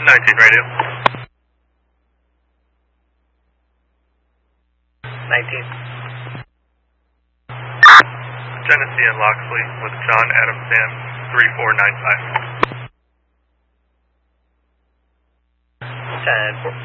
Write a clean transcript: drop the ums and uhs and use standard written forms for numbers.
19 radio. 19. Genesee and Loxley with John Adam Sam 3495. 10-4.